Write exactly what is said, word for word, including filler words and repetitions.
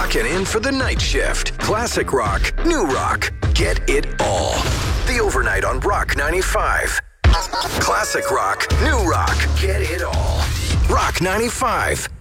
Clocking in for the night shift. Classic rock, new rock, get it all. The Overnight on Rock ninety-five. Classic rock, new rock, get it all. Rock ninety-five.